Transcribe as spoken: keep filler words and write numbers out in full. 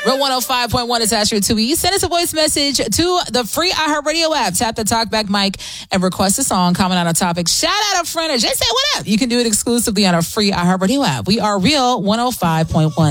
Real one oh five point one is Asher Tui. Send us a voice message to the free iHeartRadio app. Tap the talkback mic and request a song, comment on a topic, shout out a friend, or just say what up. You can do it exclusively on our free iHeartRadio app. We are Real one oh five point one.